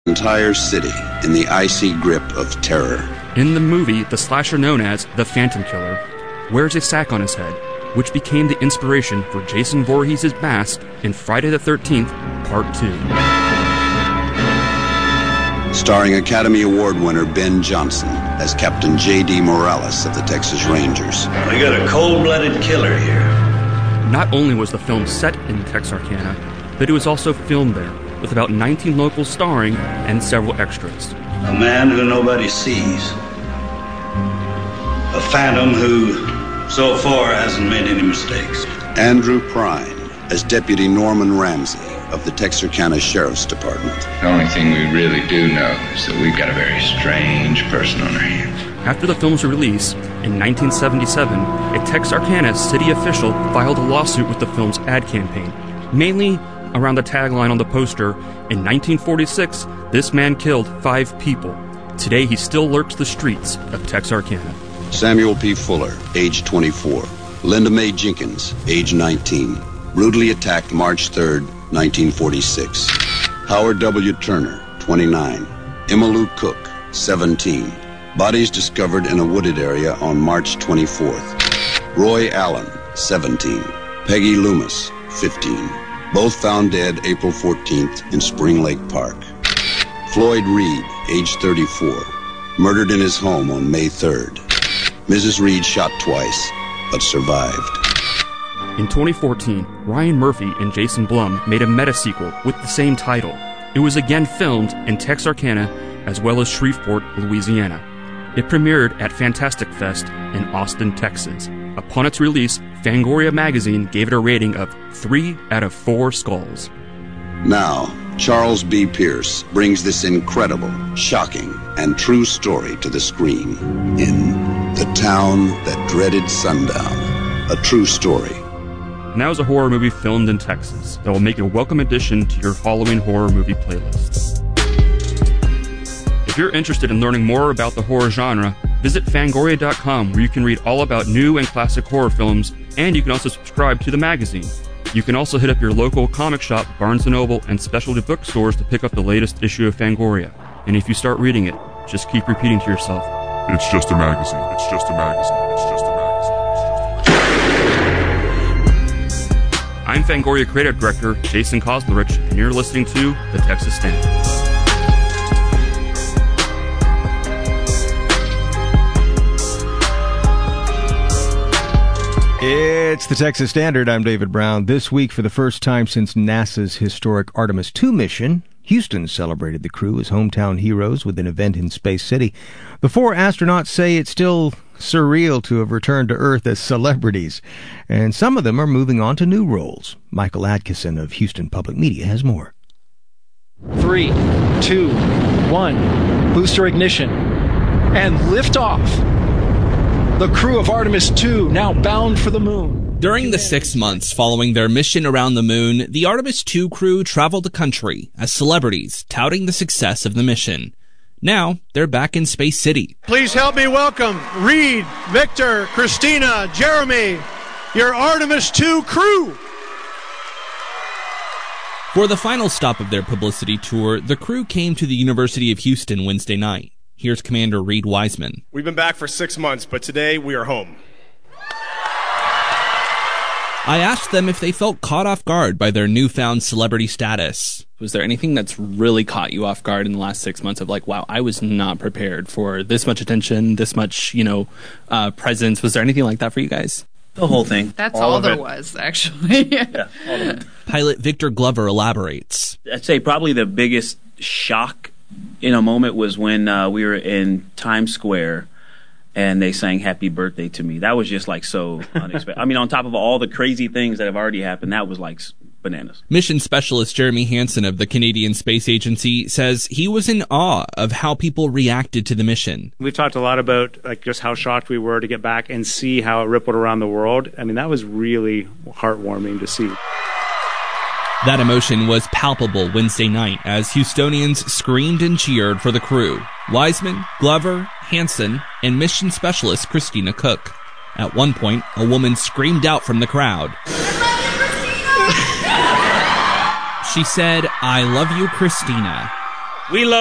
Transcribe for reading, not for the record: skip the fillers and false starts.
Entire city in the icy grip of terror. In the movie, the slasher known as the Phantom Killer wears a sack on his head, which became the inspiration for Jason Voorhees' mask in Friday the 13th, Part 2. Starring Academy Award winner Ben Johnson as Captain J.D. Morales of the Texas Rangers. We got a cold-blooded killer here. Not only was the film set in Texarkana, but it was also filmed there, with about 19 locals starring and several extras. A man who nobody sees. A phantom who, so far, hasn't made any mistakes. Andrew Prine as Deputy Norman Ramsey of the Texarkana Sheriff's Department. The only thing we really do know is that we've got a very strange person on our hands. After the film's release, in 1977, a Texarkana city official filed a lawsuit with the film's ad campaign, mainly around the tagline on the poster, "In 1946, this man killed 5 people. Today he still lurks the streets of Texarkana." Samuel P. Fuller, age 24. Linda Mae Jenkins, age 19. Brutally attacked March 3rd, 1946. Howard W. Turner, 29. Emma Lou Cook, 17. Bodies discovered in a wooded area on March 24th. Roy Allen, 17. Peggy Loomis, 15. Both found dead April 14th in Spring Lake Park. Floyd Reed, age 34. Murdered in his home on May 3rd. Mrs. Reed shot twice, but survived. In 2014, Ryan Murphy and Jason Blum made a meta-sequel with the same title. It was again filmed in Texarkana as well as Shreveport, Louisiana. It premiered at Fantastic Fest in Austin, Texas. Upon its release, Fangoria magazine gave it a rating of 3 out of 4 skulls. Now, Charles B. Pierce brings this incredible, shocking, and true story to the screen in The Town That Dreaded Sundown, a true story. And that was a horror movie filmed in Texas that will make a welcome addition to your Halloween horror movie playlist. If you're interested in learning more about the horror genre, visit Fangoria.com, where you can read all about new and classic horror films, and you can also subscribe to the magazine. You can also hit up your local comic shop, Barnes & Noble, and specialty bookstores to pick up the latest issue of Fangoria. And if you start reading it, just keep repeating to yourself, "It's just a magazine. It's just a magazine. It's just a magazine. It's just a magazine." I'm Fangoria Creative Director Jason Koslerich, and you're listening to The Texas Standard. It's the Texas Standard. I'm David Brown. This week, for the first time since NASA's historic Artemis II mission, Houston celebrated the crew as hometown heroes with an event in Space City. The 4 astronauts say it's still surreal to have returned to Earth as celebrities, and some of them are moving on to new roles. Michael Atkinson of Houston Public Media has more. 3, 2, 1, booster ignition, and liftoff. The crew of Artemis II now bound for the moon. During the 6 months following their mission around the moon, the Artemis II crew traveled the country as celebrities, touting the success of the mission. Now, they're back in Space City. Please help me welcome Reed, Victor, Christina, Jeremy, your Artemis II crew. For the final stop of their publicity tour, the crew came to the University of Houston Wednesday night. Here's Commander Reed Wiseman. We've been back for 6 months, but today we are home. I asked them if they felt caught off guard by their newfound celebrity status. Was there anything that's really caught you off guard in the last 6 months of like, wow, I was not prepared for this much attention, this much, presence? Was there anything like that for you guys? The whole thing. That's all there was, actually. Yeah, all of it. Pilot Victor Glover elaborates. I'd say probably the biggest shock in a moment was when we were in Times Square and they sang Happy Birthday to me. That was just like so unexpected. I mean, on top of all the crazy things that have already happened, that was like bananas. Mission Specialist Jeremy Hansen of the Canadian Space Agency says he was in awe of how people reacted to the mission. We've talked a lot about just how shocked we were to get back and see how it rippled around the world. I mean, that was really heartwarming to see. That emotion was palpable Wednesday night as Houstonians screamed and cheered for the crew. Wiseman, Glover, Hansen, and Mission Specialist Christina Cook. At one point, a woman screamed out from the crowd. She said, "I love you, Christina." We love